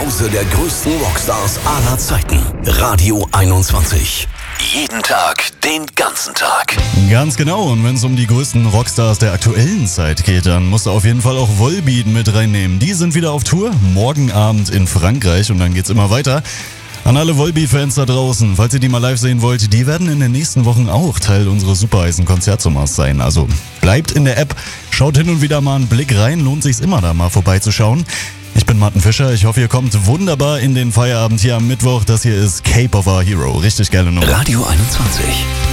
Zuhause der größten Rockstars aller Zeiten. Radio 21. Jeden Tag, den ganzen Tag. Ganz genau, und wenn es um die größten Rockstars der aktuellen Zeit geht, dann musst du auf jeden Fall auch Volbeat mit reinnehmen. Die sind wieder auf Tour, morgen Abend in Frankreich und dann geht's immer weiter. An alle Volbeat-Fans da draußen, falls ihr die mal live sehen wollt, die werden in den nächsten Wochen auch Teil unseres superheißen Konzertsommers sein. Also bleibt in der App, schaut hin und wieder mal einen Blick rein, lohnt sich's immer da mal vorbeizuschauen. Ich bin Martin Fischer, ich hoffe, ihr kommt wunderbar in den Feierabend hier am Mittwoch. Das hier ist Cape of Our Hero, richtig geile Nummer. Radio 21.